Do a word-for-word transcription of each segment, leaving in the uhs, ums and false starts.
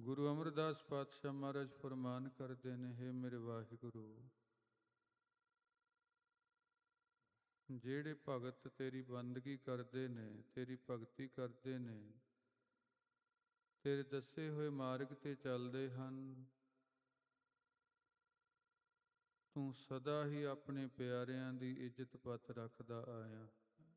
ਗੁਰੂ ਅਮਰਦਾਸ ਪਾਤਸ਼ਾਹ ਮਹਾਰਾਜ ਫਰਮਾਨ ਕਰਦੇ ਨੇ, ਹੇ ਮੇਰੇ ਵਾਹਿਗੁਰੂ, ਜਿਹੜੇ ਭਗਤ ਤੇਰੀ ਬੰਦਗੀ ਕਰਦੇ ਨੇ, ਤੇਰੀ ਭਗਤੀ ਕਰਦੇ ਨੇ, ਤੇਰੇ ਦੱਸੇ ਹੋਏ ਮਾਰਗ ਤੇ ਚੱਲਦੇ ਹਨ, ਤੂੰ ਸਦਾ ਹੀ ਆਪਣੇ ਪਿਆਰਿਆਂ ਦੀ ਇੱਜ਼ਤ ਪੱਤ ਰੱਖਦਾ ਆਇਆ।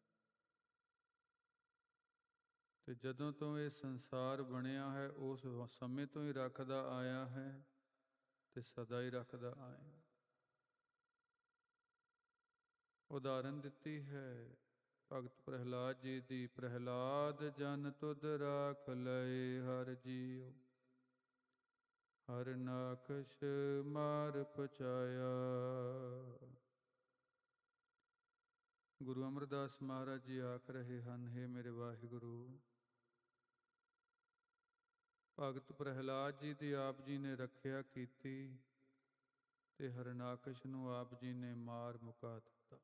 ਤੇ ਜਦੋਂ ਤੋਂ ਇਹ ਸੰਸਾਰ ਬਣਿਆ ਹੈ ਉਸ ਸਮੇਂ ਤੋਂ ਹੀ ਰੱਖਦਾ ਆਇਆ ਹੈ ਤੇ ਸਦਾ ਹੀ ਰੱਖਦਾ ਆਏਗਾ। ਉਦਾਹਰਨ ਦਿੱਤੀ ਹੈ ਭਗਤ ਪ੍ਰਹਿਲਾਦ ਜੀ ਦੀ। ਪ੍ਰਹਿਲਾਦ ਜਨ ਤੁਧ ਰਾਖ ਲਏ ਹਰ ਜੀਉ, ਹਰ ਨਾਖਸ਼ ਮਾਰ ਪਚਾਇਆ। ਗੁਰੂ ਅਮਰਦਾਸ ਮਹਾਰਾਜ ਜੀ ਆਖ ਰਹੇ ਹਨ, ਹੇ ਮੇਰੇ ਵਾਹਿਗੁਰੂ, ਭਗਤ ਪ੍ਰਹਿਲਾਦ ਜੀ ਦੀ ਆਪ ਜੀ ਨੇ ਰੱਖਿਆ ਕੀਤੀ ਤੇ ਹਰਨਾਕਸ਼ ਨੂੰ ਆਪ ਜੀ ਨੇ ਮਾਰ ਮੁਕਾ ਦਿੱਤਾ।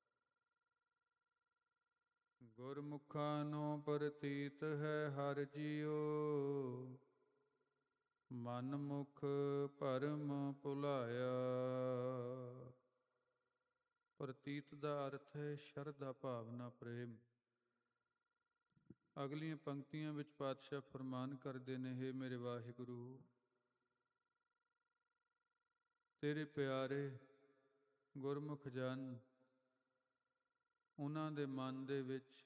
ਗੁਰਮੁਖਾਂ ਨੂੰ ਪ੍ਰਤੀਤ ਹੈ ਹਰ ਜੀਉ, ਮਨ ਮੁਖ ਭਰਮ ਭੁਲਾਇਆ। ਪ੍ਰਤੀਤ ਦਾ ਅਰਥ ਹੈ ਸ਼ਰਧਾ, ਭਾਵਨਾ, ਪ੍ਰੇਮ। ਅਗਲੀਆਂ ਪੰਕਤੀਆਂ ਵਿੱਚ ਪਾਤਸ਼ਾਹ ਫਰਮਾਨ ਕਰਦੇ ਨੇ, ਹੇ ਮੇਰੇ ਵਾਹਿਗੁਰੂ, ਤੇਰੇ ਪਿਆਰੇ ਗੁਰਮੁਖ ਜਨ, ਉਹਨਾਂ ਦੇ ਮਨ ਦੇ ਵਿੱਚ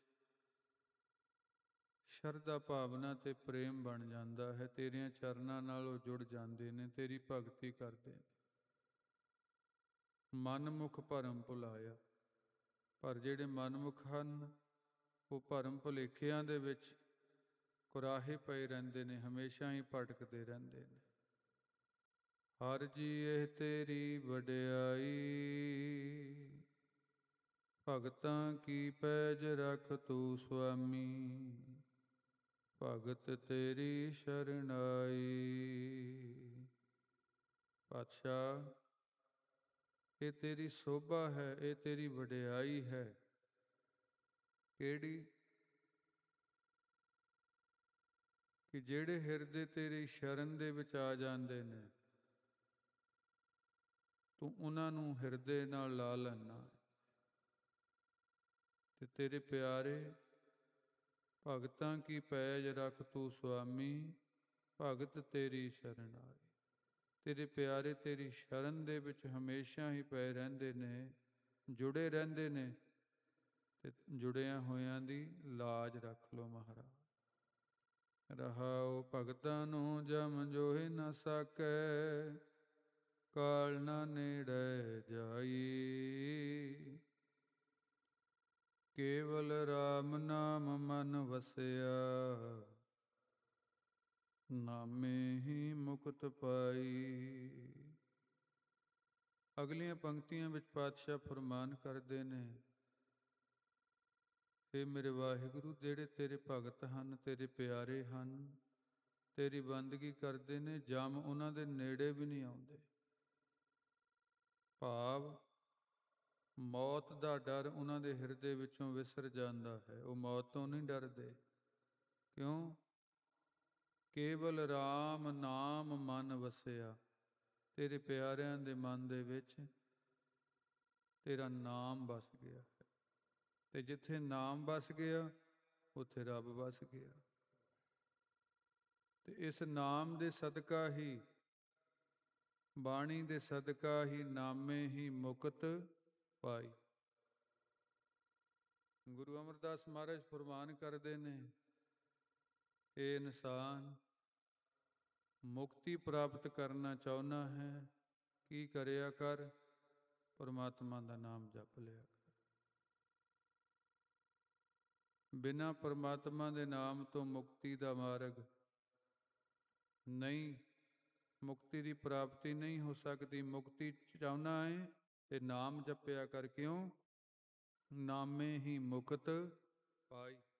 ਸ਼ਰਧਾ, ਭਾਵਨਾ ਤੇ ਪ੍ਰੇਮ ਬਣ ਜਾਂਦਾ ਹੈ। ਤੇਰੀਆਂ ਚਰਨਾਂ ਨਾਲ ਉਹ ਜੁੜ ਜਾਂਦੇ ਨੇ, ਤੇਰੀ ਭਗਤੀ ਕਰਦੇ ਨੇ। ਮਨਮੁਖ ਭਰਮ ਭੁਲਾਇਆ। ਪਰ ਜਿਹੜੇ ਮਨਮੁਖ ਹਨ ਉਹ ਭਰਮ ਭੁਲੇਖਿਆਂ ਦੇ ਵਿੱਚ ਕੁਰਾਹੇ ਪਏ ਰਹਿੰਦੇ ਨੇ, ਹਮੇਸ਼ਾ ਹੀ ਭਟਕਦੇ ਰਹਿੰਦੇ ਨੇ। ਹਰ ਜੀ ਇਹ ਤੇਰੀ ਵਡਿਆਈ, ਭਗਤਾਂ ਕੀ ਪੈਜ ਰਖ ਤੂੰ ਸੁਆਮੀ, ਭਗਤ ਤੇਰੀ ਸ਼ਰਨਾਈ। ਪਾਤਸ਼ਾਹ, ਇਹ ਤੇਰੀ ਸੋਭਾ ਹੈ, ਇਹ ਤੇਰੀ ਵਡਿਆਈ ਹੈ। ਕਿਹੜੀ? ਕਿ ਜਿਹੜੇ ਹਿਰਦੇ ਤੇਰੀ ਸ਼ਰਨ ਦੇ ਵਿੱਚ ਆ ਜਾਂਦੇ ਨੇ, ਤੂੰ ਉਹਨਾਂ ਨੂੰ ਹਿਰਦੇ ਨਾਲ ਲਾ ਲੈਣਾ। ਤੇ ਤੇਰੇ ਪਿਆਰੇ ਭਗਤਾਂ ਕੀ ਪੈਜ ਰਖ ਤੂੰ ਸੁਆਮੀ, ਭਗਤ ਤੇਰੀ ਸ਼ਰਨ ਆਈ। ਤੇਰੇ ਪਿਆਰੇ ਤੇਰੀ ਸ਼ਰਨ ਦੇ ਵਿੱਚ ਹਮੇਸ਼ਾ ਹੀ ਪਏ ਰਹਿੰਦੇ ਨੇ, ਜੁੜੇ ਰਹਿੰਦੇ ਨੇ। ਤੇ ਜੁੜਿਆਂ ਹੋਇਆਂ ਦੀ ਲਾਜ ਰੱਖ ਲਓ ਮਹਾਰਾਜ। ਰਹਾਉ ਭਗਤਾਂ ਨੂੰ ਜਮ ਜੋਹਿ ਨ ਸਕੈ, ਕਾਲ ਨਾ ਨੇੜੇ ਜਾਈ। ਕੇਵਲ ਰਾਮ ਨਾਮ ਮਨ ਵਸਿਆ, ਨਾਮੇ ਹੀ ਮੁਕਤ ਪਾਈ। ਅਗਲੀਆਂ ਪੰਕਤੀਆਂ ਵਿੱਚ ਪਾਤਸ਼ਾਹ ਫਰਮਾਨ ਕਰਦੇ ਨੇ, ਹੇ ਮੇਰੇ ਵਾਹਿਗੁਰੂ, ਜਿਹੜੇ ਤੇਰੇ ਭਗਤ ਹਨ, ਤੇਰੇ ਪਿਆਰੇ ਹਨ, ਤੇਰੀ ਬੰਦਗੀ ਕਰਦੇ ਨੇ, ਜਮ ਉਹਨਾਂ ਦੇ ਨੇੜੇ ਵੀ ਨਹੀਂ ਆਉਂਦੇ। ਭਾਵ ਮੌਤ ਦਾ ਡਰ ਉਹਨਾਂ ਦੇ ਹਿਰਦੇ ਵਿੱਚੋਂ ਵਿਸਰ ਜਾਂਦਾ ਹੈ। ਉਹ ਮੌਤ ਤੋਂ ਨਹੀਂ ਡਰਦੇ। ਕਿਉਂ? ਕੇਵਲ ਰਾਮ ਨਾਮ ਮਨ ਵਸਿਆ। ਤੇਰੇ ਪਿਆਰਿਆਂ ਦੇ ਮਨ ਦੇ ਵਿੱਚ ਤੇਰਾ ਨਾਮ ਵਸ ਗਿਆ ਹੈ। ਤੇ ਜਿੱਥੇ ਨਾਮ ਵਸ ਗਿਆ ਉੱਥੇ ਰੱਬ ਵਸ ਗਿਆ। ਤੇ ਇਸ ਨਾਮ ਦੇ ਸਦਕਾ ਹੀ, ਬਾਣੀ ਦੇ ਸਦਕਾ ਹੀ, ਨਾਮੇ ਹੀ ਮੁਕਤ ਪਾਈ। ਗੁਰੂ ਅਮਰਦਾਸ ਮਹਾਰਾਜ ਫਰਮਾਨ ਕਰਦੇ ਨੇ, ਇਹ ਇਨਸਾਨ ਮੁਕਤੀ ਪ੍ਰਾਪਤ ਕਰਨਾ ਚਾਹੁੰਦਾ ਹੈ, ਕੀ ਕਰਿਆ ਕਰ? ਪਰਮਾਤਮਾ ਦਾ ਨਾਮ ਜਪ ਲਿਆ ਕਰ। ਬਿਨਾਂ ਪਰਮਾਤਮਾ ਦੇ ਨਾਮ ਤੋਂ ਮੁਕਤੀ ਦਾ ਮਾਰਗ ਨਹੀਂ, ਮੁਕਤੀ ਦੀ ਪ੍ਰਾਪਤੀ ਨਹੀਂ ਹੋ ਸਕਦੀ। ਮੁਕਤੀ ਚਾਹੁੰਦਾ ਹੈ ਤੇ ਨਾਮ ਜਪਿਆ ਕਰ। ਕਿਉਂ? ਨਾਮੇ ਹੀ ਮੁਕਤ ਪਾਈ।